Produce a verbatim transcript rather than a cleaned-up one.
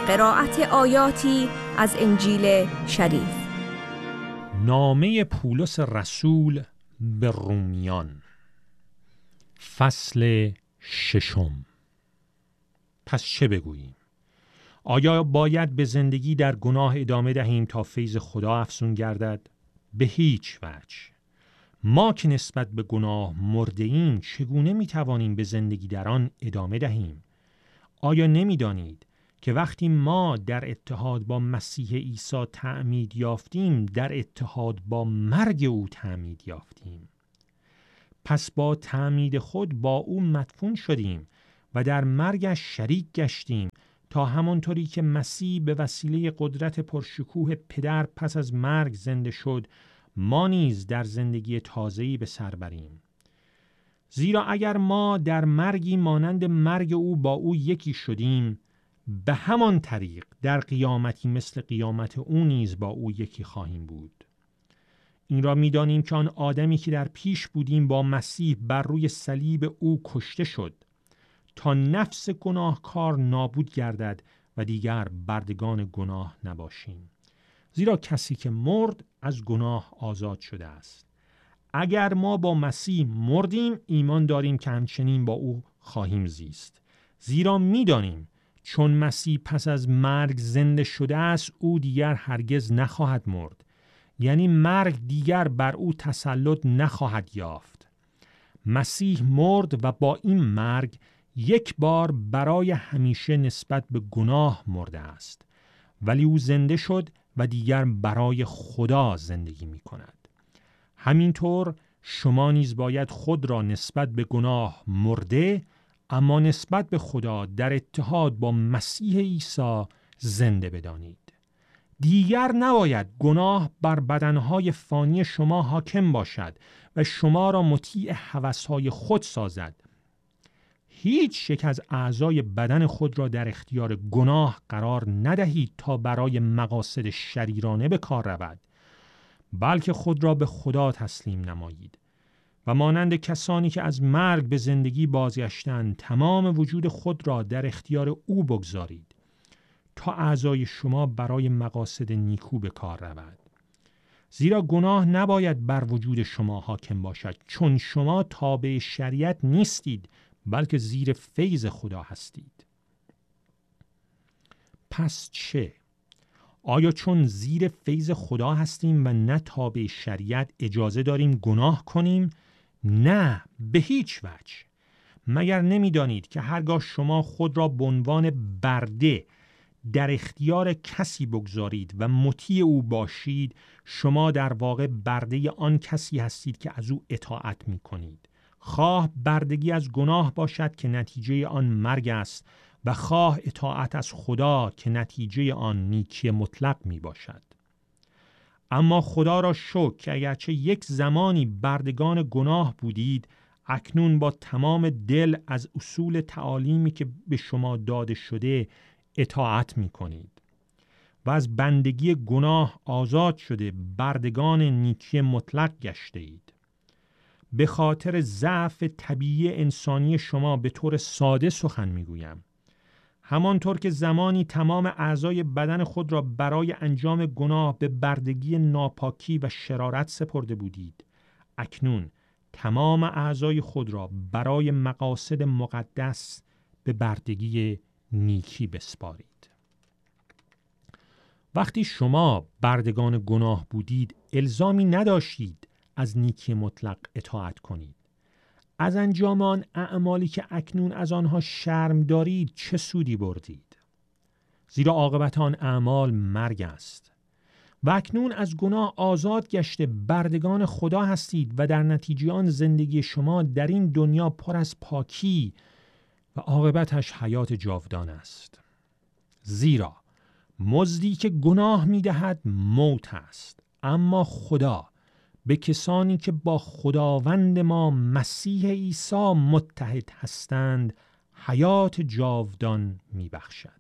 قرائت آیاتی از انجیل شریف. نامه پولس رسول به رومیان، فصل ششم. پس چه بگوییم؟ آیا باید به زندگی در گناه ادامه دهیم تا فیض خدا افزون گردد؟ به هیچ وجه. ما که نسبت به گناه مرده ایم، چگونه می توانیم به زندگی در آن ادامه دهیم؟ آیا نمی دانید که وقتی ما در اتحاد با مسیح عیسی تعمید یافتیم، در اتحاد با مرگ او تعمید یافتیم؟ پس با تعمید خود با او مدفون شدیم و در مرگش شریک گشتیم، تا همانطوری که مسیح به وسیله قدرت پرشکوه پدر پس از مرگ زنده شد، ما نیز در زندگی تازه‌ای به سر بریم. زیرا اگر ما در مرگی مانند مرگ او با او یکی شدیم، به همان طریق در قیامتی مثل قیامت او نیز با او یکی خواهیم بود. این را می‌دانیم که آن آدمی که در پیش بودیم با مسیح بر روی صلیب او کشته شد، تا نفس گناهکار نابود گردد و دیگر بردگان گناه نباشیم. زیرا کسی که مرد از گناه آزاد شده است. اگر ما با مسیح مردیم، ایمان داریم که همچنین با او خواهیم زیست. زیرا می‌دانیم چون مسیح پس از مرگ زنده شده است، او دیگر هرگز نخواهد مرد. یعنی مرگ دیگر بر او تسلط نخواهد یافت. مسیح مرد و با این مرگ یک بار برای همیشه نسبت به گناه مرده است، ولی او زنده شد و دیگر برای خدا زندگی می کند. همینطور شما نیز باید خود را نسبت به گناه مرده، اما نسبت به خدا در اتحاد با مسیح عیسی زنده بدانید. دیگر نباید گناه بر بدنهای فانی شما حاکم باشد و شما را مطیع هوسهای خود سازد. هیچ یک از اعضای بدن خود را در اختیار گناه قرار ندهید تا برای مقاصد شریرانه به کار رود، بلکه خود را به خدا تسلیم نمایید و مانند کسانی که از مرگ به زندگی بازگشتند، تمام وجود خود را در اختیار او بگذارید تا اعضای شما برای مقاصد نیکو به کار رود. زیرا گناه نباید بر وجود شما حاکم باشد، چون شما تابع شریعت نیستید، بلکه زیر فیض خدا هستید. پس چه؟ آیا چون زیر فیض خدا هستیم و نه تابع شریعت اجازه داریم گناه کنیم؟ نه، به هیچ وجه. مگر نمی‌دانید که هرگاه شما خود را به عنوان برده در اختیار کسی بگذارید و مطیع او باشید، شما در واقع برده آن کسی هستید که از او اطاعت می کنید. خواه بردگی از گناه باشد که نتیجه آن مرگ است و خواه اطاعت از خدا که نتیجه آن نیکی مطلق می باشد. اما خدا را شکر که اگرچه یک زمانی بردگان گناه بودید، اکنون با تمام دل از اصول تعالیمی که به شما داده شده اطاعت می کنید و از بندگی گناه آزاد شده بردگان نیکی مطلق گشته اید. به خاطر ضعف طبیعی انسانی شما به طور ساده سخن می گویم. همانطور که زمانی تمام اعضای بدن خود را برای انجام گناه به بردگی ناپاکی و شرارت سپرده بودید، اکنون تمام اعضای خود را برای مقاصد مقدس به بردگی نیکی بسپارید. وقتی شما بردگان گناه بودید، الزامی نداشتید از نیکی مطلق اطاعت کنید. از انجام آن اعمالی که اکنون از آنها شرم دارید چه سودی بردید؟ زیرا عاقبت آن اعمال مرگ است. و اکنون از گناه آزاد گشته بردگان خدا هستید و در نتیجه آن زندگی شما در این دنیا پر از پاکی و عاقبتش حیات جاودان است. زیرا مزدی که گناه می‌دهد موت است، اما خدا به کسانی که با خداوند ما مسیح عیسی متحد هستند حیات جاودان می‌بخشد.